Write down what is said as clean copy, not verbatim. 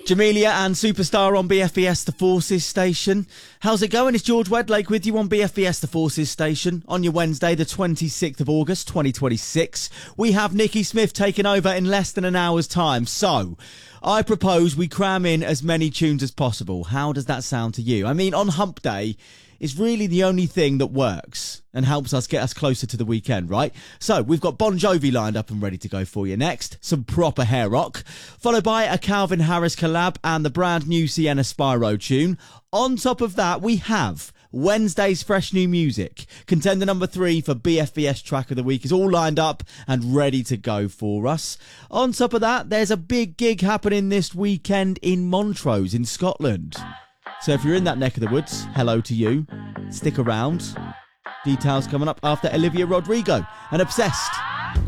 Jamelia and Superstar on BFBS The Forces station. How's it going? It's George Wedlake with you on BFBS The Forces station. On your Wednesday, the 26th of August, 2026. We have Nikki Smith taking over in less than an hour's time. So, I propose we cram in as many tunes as possible. How does that sound to you? I mean, on Hump Day, it's really the only thing that works and helps us get us closer to the weekend, right? So we've got Bon Jovi lined up and ready to go for you next. Some proper hair rock, followed by a Calvin Harris collab and the brand new Sienna Spyro tune. On top of that, we have Wednesday's fresh new music. Contender number 3 for BFBS Track of the Week is all lined up and ready to go for us. On top of that, there's a big gig happening this weekend in Montrose in Scotland. So if you're in that neck of the woods, hello to you. Stick around. Details coming up after Olivia Rodrigo and Obsessed.